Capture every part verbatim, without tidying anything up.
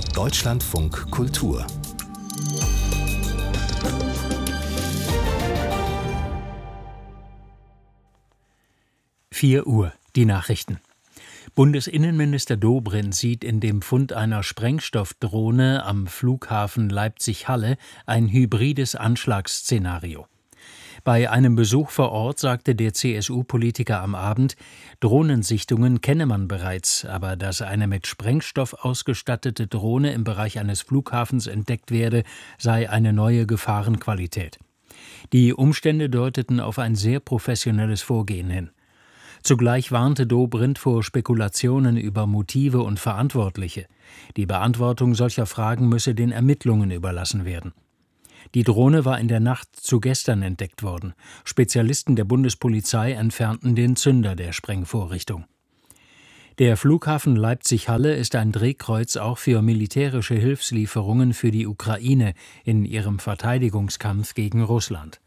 Deutschlandfunk Kultur. vier Uhr, die Nachrichten. Bundesinnenminister Dobrindt sieht in dem Fund einer Sprengstoffdrohne am Flughafen Leipzig-Halle ein hybrides Anschlagsszenario. Bei einem Besuch vor Ort sagte der C S U-Politiker am Abend, Drohnensichtungen kenne man bereits, aber dass eine mit Sprengstoff ausgestattete Drohne im Bereich eines Flughafens entdeckt werde, sei eine neue Gefahrenqualität. Die Umstände deuteten auf ein sehr professionelles Vorgehen hin. Zugleich warnte Dobrindt vor Spekulationen über Motive und Verantwortliche. Die Beantwortung solcher Fragen müsse den Ermittlungen überlassen werden. Die Drohne war in der Nacht zu gestern entdeckt worden. Spezialisten der Bundespolizei entfernten den Zünder der Sprengvorrichtung. Der Flughafen Leipzig-Halle ist ein Drehkreuz auch für militärische Hilfslieferungen für die Ukraine in ihrem Verteidigungskampf gegen Russland.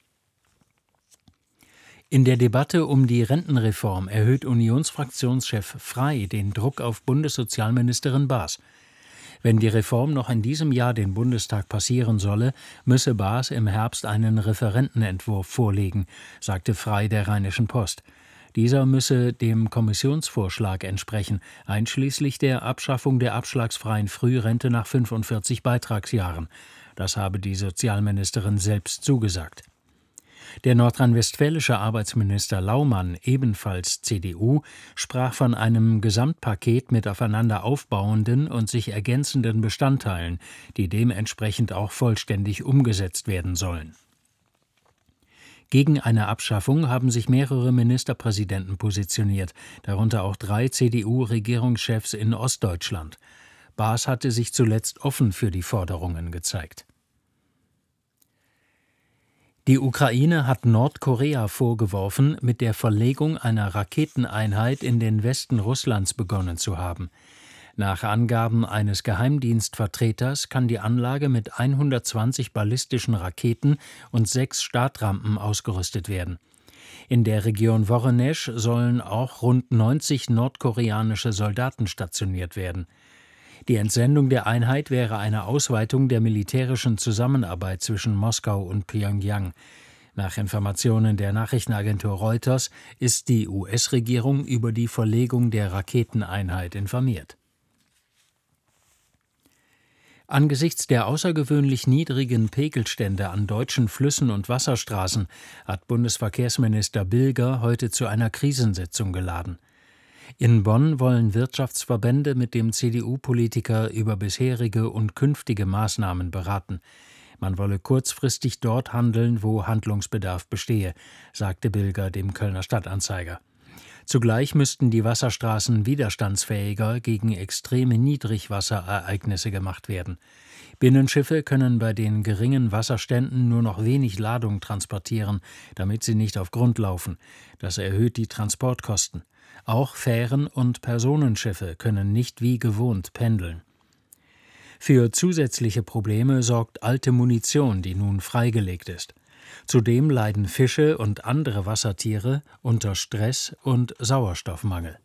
In der Debatte um die Rentenreform erhöht Unionsfraktionschef Frey den Druck auf Bundessozialministerin Baas. Wenn die Reform noch in diesem Jahr den Bundestag passieren solle, müsse Baas im Herbst einen Referentenentwurf vorlegen, sagte Frey der Rheinischen Post. Dieser müsse dem Kommissionsvorschlag entsprechen, einschließlich der Abschaffung der abschlagsfreien Frührente nach fünfundvierzig Beitragsjahren. Das habe die Sozialministerin selbst zugesagt. Der nordrhein-westfälische Arbeitsminister Laumann, ebenfalls C D U, sprach von einem Gesamtpaket mit aufeinander aufbauenden und sich ergänzenden Bestandteilen, die dementsprechend auch vollständig umgesetzt werden sollen. Gegen eine Abschaffung haben sich mehrere Ministerpräsidenten positioniert, darunter auch drei C D U-Regierungschefs in Ostdeutschland. Baas hatte sich zuletzt offen für die Forderungen gezeigt. Die Ukraine hat Nordkorea vorgeworfen, mit der Verlegung einer Raketeneinheit in den Westen Russlands begonnen zu haben. Nach Angaben eines Geheimdienstvertreters kann die Anlage mit hundertzwanzig ballistischen Raketen und sechs Startrampen ausgerüstet werden. In der Region Woronesch sollen auch rund neunzig nordkoreanische Soldaten stationiert werden. Die Entsendung der Einheit wäre eine Ausweitung der militärischen Zusammenarbeit zwischen Moskau und Pyongyang. Nach Informationen der Nachrichtenagentur Reuters ist die U S-Regierung über die Verlegung der Raketeneinheit informiert. Angesichts der außergewöhnlich niedrigen Pegelstände an deutschen Flüssen und Wasserstraßen hat Bundesverkehrsminister Bilger heute zu einer Krisensitzung geladen. In Bonn wollen Wirtschaftsverbände mit dem C D U-Politiker über bisherige und künftige Maßnahmen beraten. Man wolle kurzfristig dort handeln, wo Handlungsbedarf bestehe, sagte Bilger dem Kölner Stadtanzeiger. Zugleich müssten die Wasserstraßen widerstandsfähiger gegen extreme Niedrigwasserereignisse gemacht werden. Binnenschiffe können bei den geringen Wasserständen nur noch wenig Ladung transportieren, damit sie nicht auf Grund laufen. Das erhöht die Transportkosten. Auch Fähren und Personenschiffe können nicht wie gewohnt pendeln. Für zusätzliche Probleme sorgt alte Munition, die nun freigelegt ist. Zudem leiden Fische und andere Wassertiere unter Stress und Sauerstoffmangel.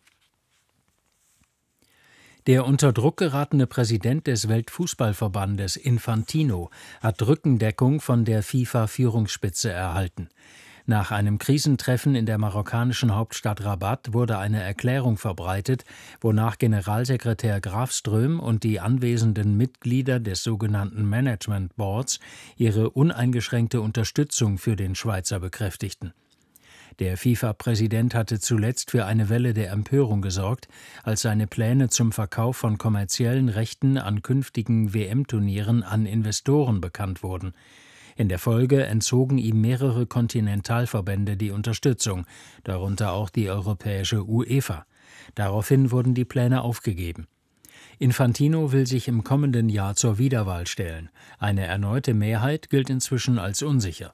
Der unter Druck geratene Präsident des Weltfußballverbandes Infantino hat Rückendeckung von der FIFA-Führungsspitze erhalten. Nach einem Krisentreffen in der marokkanischen Hauptstadt Rabat wurde eine Erklärung verbreitet, wonach Generalsekretär Grafström und die anwesenden Mitglieder des sogenannten Management Boards ihre uneingeschränkte Unterstützung für den Schweizer bekräftigten. Der FIFA-Präsident hatte zuletzt für eine Welle der Empörung gesorgt, als seine Pläne zum Verkauf von kommerziellen Rechten an künftigen W M-Turnieren an Investoren bekannt wurden. In der Folge entzogen ihm mehrere Kontinentalverbände die Unterstützung, darunter auch die europäische UEFA. Daraufhin wurden die Pläne aufgegeben. Infantino will sich im kommenden Jahr zur Wiederwahl stellen. Eine erneute Mehrheit gilt inzwischen als unsicher.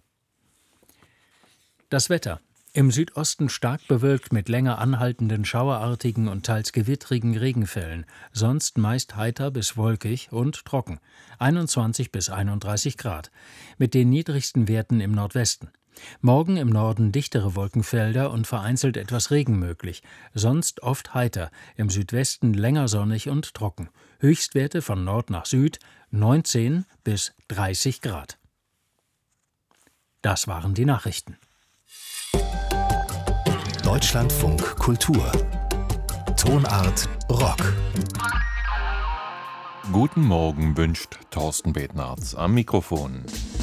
Das Wetter. Im Südosten stark bewölkt mit länger anhaltenden schauerartigen und teils gewittrigen Regenfällen, sonst meist heiter bis wolkig und trocken, einundzwanzig bis einunddreißig Grad, mit den niedrigsten Werten im Nordwesten. Morgen im Norden dichtere Wolkenfelder und vereinzelt etwas Regen möglich. Sonst oft heiter, im Südwesten länger sonnig und trocken. Höchstwerte von Nord nach Süd neunzehn bis dreißig Grad. Das waren die Nachrichten. Deutschlandfunk Kultur. Tonart Rock. Guten Morgen wünscht Thorsten Betnarz am Mikrofon.